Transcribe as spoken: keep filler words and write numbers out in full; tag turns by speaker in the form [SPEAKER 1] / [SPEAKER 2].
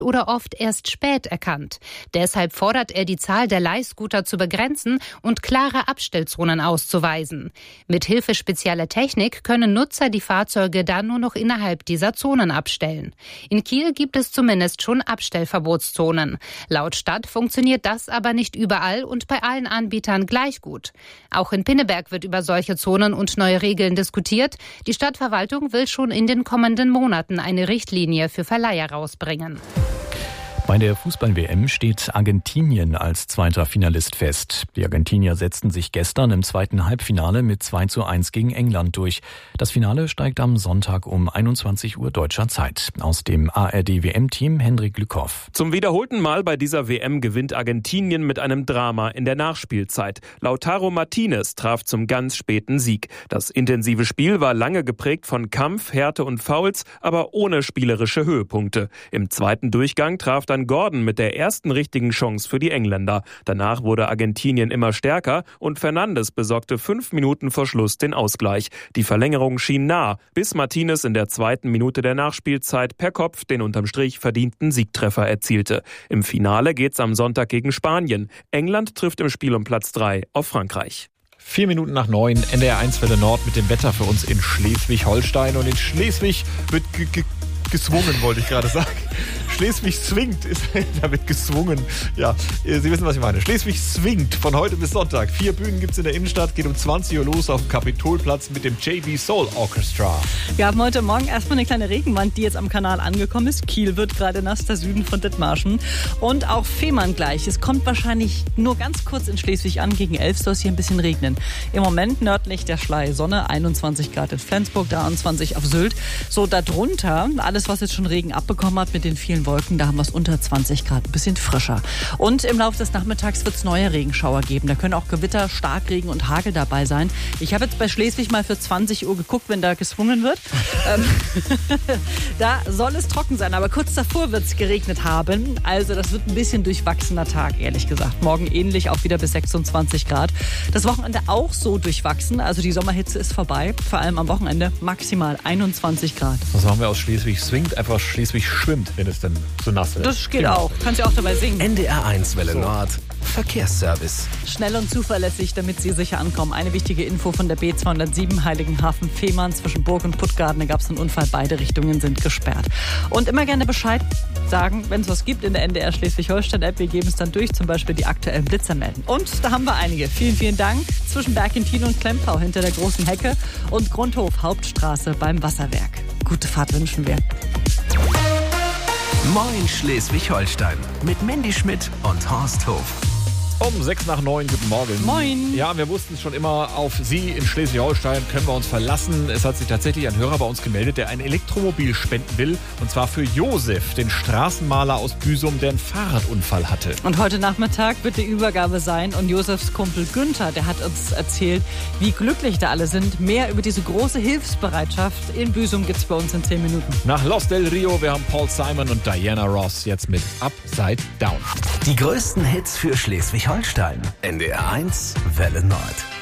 [SPEAKER 1] oder oft erst spät erkannt. Deshalb fordert er, die Zahl der Leihscooter zu begrenzen und klare Abstellzonen auszuweisen. Mit Hilfe spezieller Technik können Nutzer die Fahrzeuge dann nur noch innerhalb dieser Zonen abstellen. In Kiel gibt es zumindest schon Abstellverbotszonen. Laut Stadt funktioniert das aber nicht überall und bei allen Anbietern gleich gut. Auch in Pinneberg wird über solche Zonen und neue Regeln diskutiert. Die Stadtverwaltung will schon in den kommenden Monaten eine Richtlinie für Verleiher rausbringen.
[SPEAKER 2] Bei der Fußball-W M steht Argentinien als zweiter Finalist fest. Die Argentinier setzten sich gestern im zweiten Halbfinale mit zwei zu eins gegen England durch. Das Finale steigt am Sonntag um einundzwanzig Uhr deutscher Zeit. Aus dem A R D-W M-Team Hendrik Lückhoff.
[SPEAKER 3] Zum wiederholten Mal bei dieser W M gewinnt Argentinien mit einem Drama in der Nachspielzeit. Lautaro Martinez traf zum ganz späten Sieg. Das intensive Spiel war lange geprägt von Kampf, Härte und Fouls, aber ohne spielerische Höhepunkte. Im zweiten Durchgang traf dann Gordon mit der ersten richtigen Chance für die Engländer. Danach wurde Argentinien immer stärker und Fernandes besorgte fünf Minuten vor Schluss den Ausgleich. Die Verlängerung schien nah, bis Martinez in der zweiten Minute der Nachspielzeit per Kopf den unterm Strich verdienten Siegtreffer erzielte. Im Finale geht's am Sonntag gegen Spanien. England trifft im Spiel um Platz drei auf Frankreich.
[SPEAKER 4] Vier Minuten nach neun, N D R eins Welle Nord mit dem Wetter für uns in Schleswig-Holstein. Und in Schleswig wird g- g- gezwungen, wollte ich gerade sagen. Schleswig swingt, ist damit gezwungen. Ja, Sie wissen, was ich meine. Schleswig swingt von heute bis Sonntag. Vier Bühnen gibt es in der Innenstadt, geht um zwanzig Uhr los auf dem Kapitolplatz mit dem J B Soul Orchestra.
[SPEAKER 5] Wir haben heute Morgen erstmal eine kleine Regenwand, die jetzt am Kanal angekommen ist. Kiel wird gerade nass, der Süden von Dithmarschen. Und auch Fehmarn gleich. Es kommt wahrscheinlich nur ganz kurz in Schleswig an. Gegen elf soll es hier ein bisschen regnen. Im Moment nördlich der Schlei Sonne, einundzwanzig Grad in Flensburg, dreiundzwanzig auf Sylt. So darunter, alles was jetzt schon Regen abbekommen hat mit den vielen Wolken, da haben wir es unter zwanzig Grad, ein bisschen frischer. Und im Laufe des Nachmittags wird es neue Regenschauer geben. Da können auch Gewitter, Starkregen und Hagel dabei sein. Ich habe jetzt bei Schleswig mal für zwanzig Uhr geguckt, wenn da gezwungen wird. ähm, da soll es trocken sein, aber kurz davor wird es geregnet haben. Also das wird ein bisschen durchwachsener Tag, ehrlich gesagt. Morgen ähnlich, auch wieder bis sechsundzwanzig Grad. Das Wochenende auch so durchwachsen. Also die Sommerhitze ist vorbei. Vor allem am Wochenende maximal einundzwanzig Grad.
[SPEAKER 4] Was machen wir aus Schleswig swingt? Einfach Schleswig schwimmt, wenn es dann so nass wird.
[SPEAKER 5] Das geht auch. Kannst ja auch dabei singen.
[SPEAKER 6] N D R eins Welle Nord. Verkehrsservice.
[SPEAKER 5] Schnell und zuverlässig, damit Sie sicher ankommen. Eine wichtige Info von der B zweihundertsieben Heiligenhafen-Fehmarn zwischen Burg und Puttgarden. Da gab es einen Unfall. Beide Richtungen sind gesperrt. Und immer gerne Bescheid sagen, wenn es was gibt in der N D R Schleswig-Holstein-App. Wir geben es dann durch, zum Beispiel die aktuellen Blitzer melden. Und da haben wir einige. Vielen, vielen Dank. Zwischen Bergentin und Klempau hinter der großen Hecke und Grundhof Hauptstraße beim Wasserwerk. Gute Fahrt wünschen wir.
[SPEAKER 6] Moin Schleswig-Holstein mit Mandy Schmidt und Horst Hof.
[SPEAKER 4] Um sechs nach neun, guten Morgen.
[SPEAKER 5] Moin.
[SPEAKER 4] Ja, wir wussten es schon immer, auf Sie in Schleswig-Holstein können wir uns verlassen. Es hat sich tatsächlich ein Hörer bei uns gemeldet, der ein Elektromobil spenden will. Und zwar für Josef, den Straßenmaler aus Büsum, der einen Fahrradunfall hatte.
[SPEAKER 5] Und heute Nachmittag wird die Übergabe sein. Und Josefs Kumpel Günther, der hat uns erzählt, wie glücklich da alle sind. Mehr über diese große Hilfsbereitschaft in Büsum gibt es bei uns in zehn Minuten.
[SPEAKER 4] Nach Los del Rio, wir haben Paul Simon und Diana Ross jetzt mit Upside Down.
[SPEAKER 6] Die größten Hits für Schleswig-Holstein. N D R eins Welle Nord.